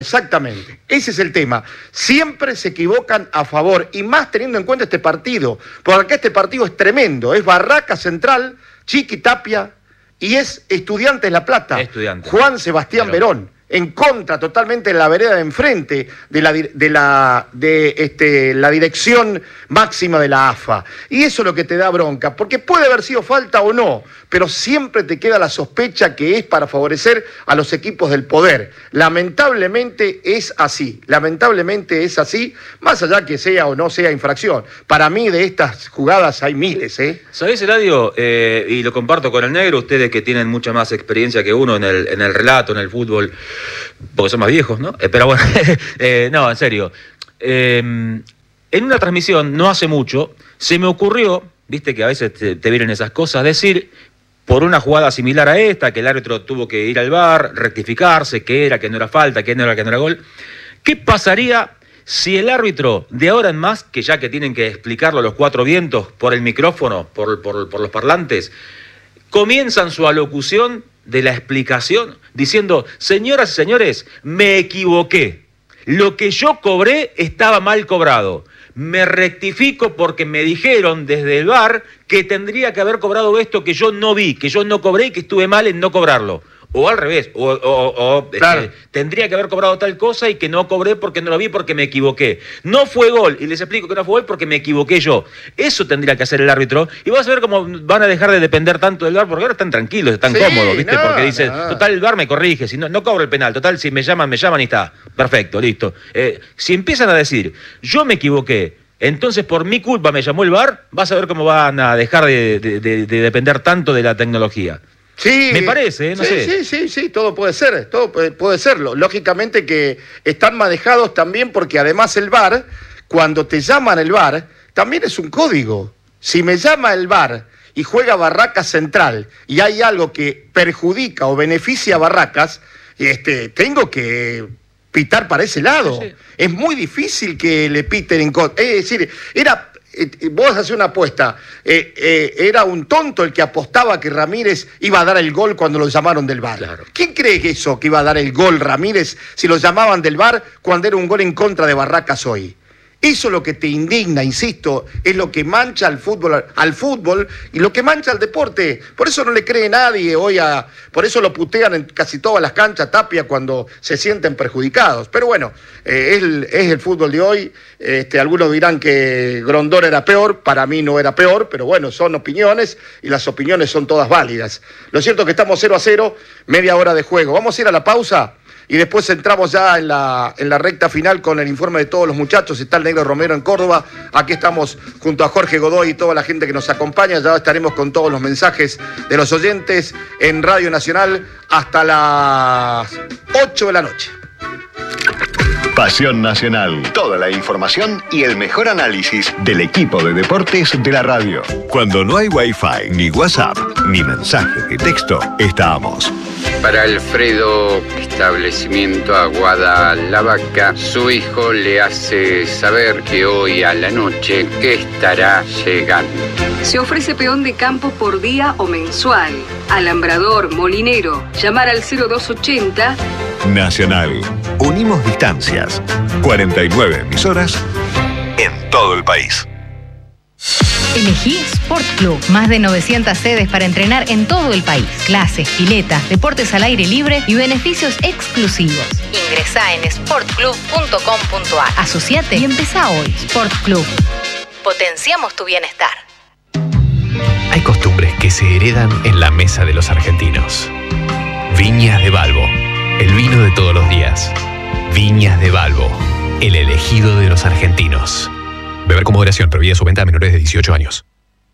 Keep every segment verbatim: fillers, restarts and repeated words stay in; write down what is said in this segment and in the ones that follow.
Exactamente, ese es el tema. Siempre se equivocan a favor, y más teniendo en cuenta este partido, porque acá este partido es tremendo, es Barraca Central, Chiqui Tapia, y es Estudiantes La Plata, Estudiantes. Juan Sebastián Pero... Verón, en contra totalmente de la vereda de enfrente de la, de la, de este, la dirección máxima de la A F A. Y eso es lo que te da bronca, porque puede haber sido falta o no, pero siempre te queda la sospecha que es para favorecer a los equipos del poder. Lamentablemente es así, lamentablemente es así, más allá que sea o no sea infracción. Para mí de estas jugadas hay miles, ¿eh? ¿Sabés, Eladio? Eh, y lo comparto con el negro, ustedes que tienen mucha más experiencia que uno en el, en el relato, en el fútbol, porque son más viejos, ¿no? Eh, pero bueno, eh, no, en serio. Eh, en una transmisión, no hace mucho, se me ocurrió, viste que a veces te, te vienen esas cosas, decir, por una jugada similar a esta, que el árbitro tuvo que ir al V A R, rectificarse, que era, que no era falta, que no era, que no era gol. ¿Qué pasaría si el árbitro, de ahora en más, que ya que tienen que explicarlo a los cuatro vientos, por el micrófono, por, por, por los parlantes, comienzan su alocución de la explicación diciendo, señoras y señores, me equivoqué. Lo que yo cobré estaba mal cobrado. Me rectifico porque me dijeron desde el V A R que tendría que haber cobrado esto que yo no vi, que yo no cobré y que estuve mal en no cobrarlo. O al revés, o, o, o claro. este, tendría que haber cobrado tal cosa y que no cobré porque no lo vi porque me equivoqué. No fue gol, y les explico que no fue gol porque me equivoqué yo. Eso tendría que hacer el árbitro, y vas a ver cómo van a dejar de depender tanto del V A R, porque ahora están tranquilos, están sí, cómodos, ¿viste? No, porque dicen, no. total, el V A R me corrige, si no, no cobro el penal, total, si me llaman, me llaman y está. Perfecto, listo. Eh, si empiezan a decir, yo me equivoqué, entonces por mi culpa me llamó el V A R, vas a ver cómo van a dejar de, de, de, de depender tanto de la tecnología. Sí, me parece, ¿eh? No sí, sé. Sí, sí, sí, todo puede ser, todo puede, puede serlo. Lógicamente que están manejados también porque además el V A R, cuando te llaman el V A R, también es un código. Si me llama el V A R y juega Barracas Central y hay algo que perjudica o beneficia a Barracas, este, tengo que pitar para ese lado. Sí, sí. Es muy difícil que le piten en contra. Es decir, era... Vos hacés una apuesta, eh, eh, era un tonto el que apostaba que Ramírez iba a dar el gol cuando lo llamaron del V A R. Claro. ¿Quién cree que eso, que iba a dar el gol Ramírez si lo llamaban del V A R cuando era un gol en contra de Barracas hoy? Eso es lo que te indigna, insisto, es lo que mancha al fútbol, al fútbol y lo que mancha al deporte. Por eso no le cree nadie hoy a... Por eso lo putean en casi todas las canchas Tapia cuando se sienten perjudicados. Pero bueno, eh, es, el, es el fútbol de hoy. Este, algunos dirán que Grondona era peor, para mí no era peor, pero bueno, son opiniones y las opiniones son todas válidas. Lo cierto es que estamos cero a cero, media hora de juego. Vamos a ir a la pausa. Y después entramos ya en la, en la recta final con el informe de todos los muchachos. Está el Negro Romero en Córdoba. Aquí estamos junto a Jorge Godoy y toda la gente que nos acompaña. Ya estaremos con todos los mensajes de los oyentes en Radio Nacional hasta las ocho de la noche. Pasión Nacional. Toda la información y el mejor análisis del equipo de deportes de la radio. Cuando no hay Wi-Fi, ni WhatsApp, ni mensaje de texto, estamos. Para Alfredo, establecimiento Aguada La Vaca, su hijo le hace saber que hoy a la noche estará llegando. Se ofrece peón de campo por día o mensual. Alambrador, molinero. Llamar al cero dos ochenta. Nacional. Unimos distancias. cuarenta y nueve emisoras en todo el país. Elegí Sport Club. Más de novecientas sedes para entrenar en todo el país. Clases, piletas, deportes al aire libre y beneficios exclusivos. Ingresá en sport club punto com punto a r. Asociate y empezá hoy. Sport Club. Potenciamos tu bienestar. Hay costumbres que se heredan en la mesa de los argentinos. Viñas de Balbo, el vino de todos los días. Viñas de Balbo, el elegido de los argentinos. Beber con moderación, prohibida su venta a menores de dieciocho años.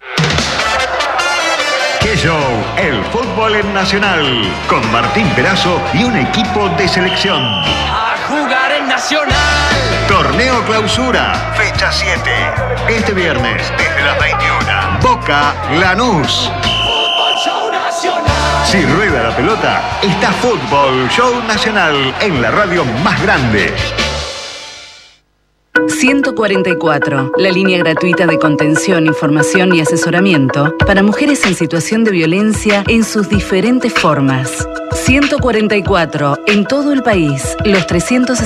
¡Qué show! El fútbol en Nacional. Con Martín Perazo y un equipo de selección. A jugar en Nacional. Torneo Clausura, fecha siete. Este viernes, desde las veintiuna. Boca Lanús. Fútbol Show Nacional. Si rueda la pelota, está Fútbol Show Nacional en la radio más grande. ciento cuarenta y cuatro, la línea gratuita de contención, información y asesoramiento para mujeres en situación de violencia en sus diferentes formas. ciento cuarenta y cuatro, en todo el país, los trescientos